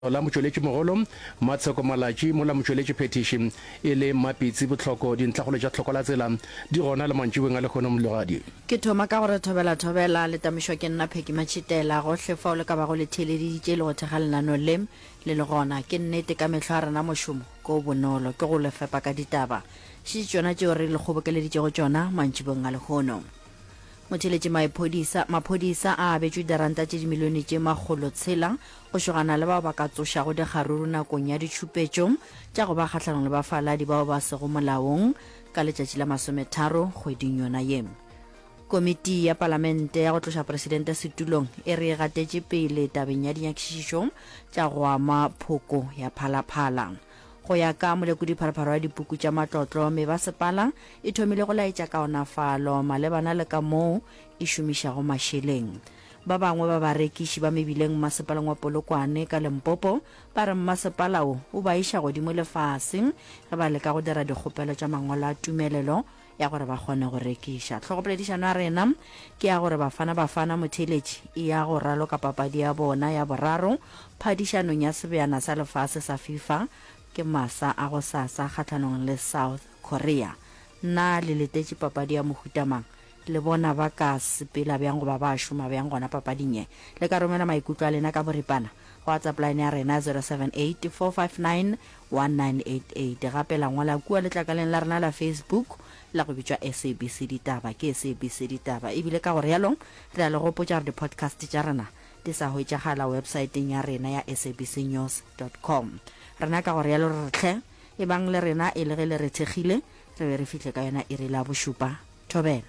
la motsweletši mogolo Matsheko Malachi mo la motsweletši petition e le mapitsi botlhoko dintlhagolo tša tlhoko la tsela di gona le mantšiweng a lekgono mologadi ke thoma ka gore thobela le tamišwa ke nna Pheki Machitela gohle fa o le ka ba go le theleditše le go thega lenano le le gona ke nnete ka mehlo a rena mošomo ko bonolo ke go le fepa ka ditaba še tšona tšeo re le kgobokeleditšego tšona mantšiweng a lekgono motheletši maphodisa a abetšwe diranta tše dimilione tše magolo tshela go šogana le bao ba ka tsošago dikgaruru nakong ya ditšhupetšo tša go ba kgatlhanong le bafaladi bao ba sego molaong ka letšatši la 30 kgweding yona ye komiti ya palamente ya go tloša presidente setulong e re gatetše pele tabeng ya dinyakišišo tša go ama phoko ya phalaphala go ya ka molekodi pharaparo ya dipuku tša matlotlo mebasepala e thomile go laetša kaonafalo malebana le ka moo e šomišago mašeleng ba bangwe ba barekiši ba mebileng mmasepaleng wa Polokwane ka Limpopo ba re mmasepala o ba iša godimo lefase ge ba leka go dira dikgopelo tša mangwalo a tumelelo ya gore ba kgone go rekiša tlhogopoledišano ya rena ke ya gore bafana motheletši e ya go raloka papadi ya bona ya boraro phadišanong ya sebeana sa lefase sa FIFA ke masa a go sasa kgatlhanong le South Korea na le letetše papadi ya mohutamang le bona ba ka sepela bjang go ba šoma bjang gona papading ye le ka romela maikutlo a lena ka boripana WhatsApp line ya rena 078 459 1988 gape la ngwala kua letlakaleng la rena la Facebook la go bitšwa SABC ditaba ke SABC ditaba ebile ka gore yalo re a le gopotša gore di-podcast tša rena di sa hwetšagala websaeteng ya rena ya sabcnews.com rena ka gore yalo re tlhe e bang le rena e le ge le re thegile re be re fihle ka yona e re la bošupa thobela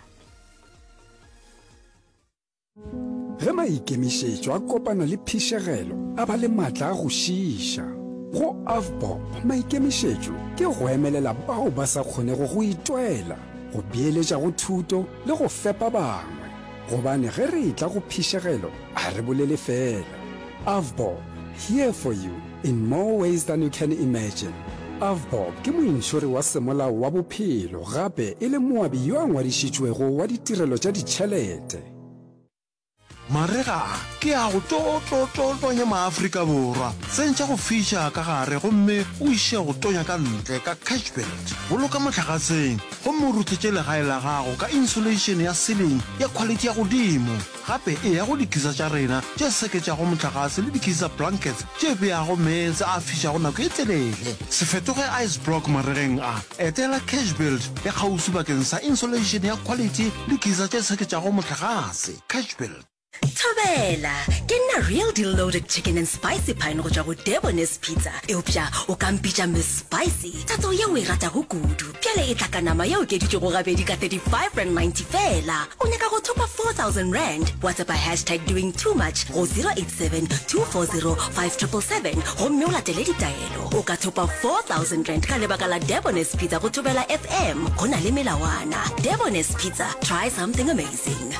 ge maikemišetšo a kopana le phišegelo a ba le maatla a go šiiša go Avbop maikemišetšo ke go emelela bao ba sa kgonego go itwela go beeletša go thuto le go fepa bangwe gobane ge re itla go phišegelo a re bolele fela Avbop here for you in more ways than you can imagine. Avbop ke moinšori wa semolao wa bophelo gape e le moabi yo a ngwadišitšwego wa ditirelo tša ditšhelete marega ke a go tlonya maafrika borwa tsentša go fiša ka gare gomme o iše go tonya ka ntle ka Cashbuild boloka motlhagatseng gomme o rutletše legae la gago ka insulation ya ceiling ya quality ya godimo gape e ya go dikisa tša rena tše seketšago motlhagase le dikisa blankets tše beago meetse a fišago nako e telele se fetoge ice block maregeng a etela Cashbuild ya kgausi bakeng sa insulation ya quality le kisa tše seketšago motlhagase Cashbuild. Thobela, ke nna real deal loaded chicken and spicy pie go tšwa go Debonairs Pizza. Eupša o ka mpitša Miss Spicy tatso ye o e rata go kudu pjale e tla ka nama ye o keditše go gabedi ka 35.90 fela o nyaka go thopa 4,000 rand WhatsApp a #doing too much go 087 240 5777 gomme o latele ditaelo o ka thopa 4,000 rand ka lebaka la Debonairs Pizza go Thobela FM go na le melawana. Debonairs Pizza, try something amazing.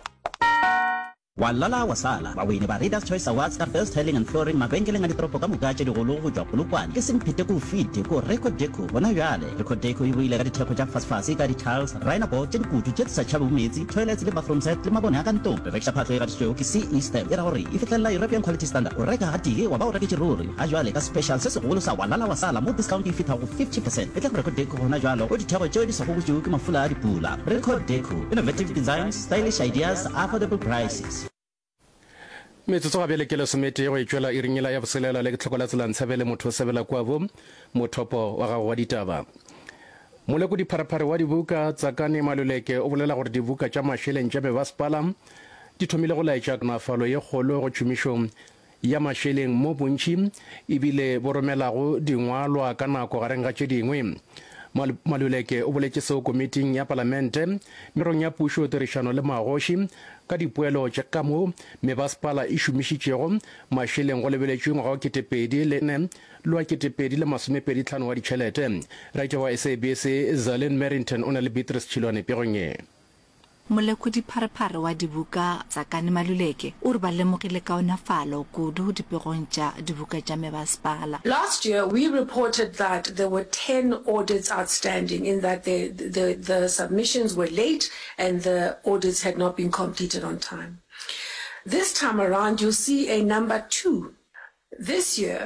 Walala wasala bawini ba Readers Choice Awards ka Best Tiling and Flooring mabenkeleng a ditoropo ka mogatše digolo go tšwa Polokwane ke semphete ko fete ko Record Deco bona bjale Record Deco e boile ka ditheko tša fasfase ka di-tiles rainbow tše dikutu tše di sa tšhabe metsi toilets le bathroom set le mabone a ka ntong rerekša phatlo e gadišitšwego ke CE Style e ra gore e fihlelela European quality standard o reka gatee wa ba o reketše ruri ga jwale ka special se segolo sa walala wasala mo discount e fithago 50% e tla go Record Deco gona jwalo o ditheko tšeo di sa go botšego ke mafula a dipula Record Deco innovative designs stylish ideas affordable prices metsotso ga bjale ke lesomete go itšwela e ringela ya boselela le ke tlhoko la tselantshabele motho sebela kwabo mothopo wa gago wa ditaba molekodi pharapare wa dibuka Tsakane Maluleke o bolela gore dibuka tša mašeleng tša mebasepala di thomile go laetša konafalo ye kgolo go tšhomišo ya mašeleng mo bontši ebile bo romelago dingwalwa ka nako gareng ga tše dingwe Maluleke o boletše seo komiting ya palamente merong ya pušo tirišano le magoši ka dipoelo tša ka mo mebasepala e šomišitšego mašeleng go lebeletšwe ngwaga wa 2024 le wa 2025 wa ditšhelete raitša wa SABC Zalin Merrington o na le Beatrice Chilwane pegong ye molekodi pharapare wa dibuka Tsakane Maluleke o re ba lemogile kaonafalo kudu go dipegong tša dibuka tša mebasepala. Last year we reported that there were 10 audits outstanding in that the submissions were late and the audits had not been completed on time. This time around you'll see a number 2 This year,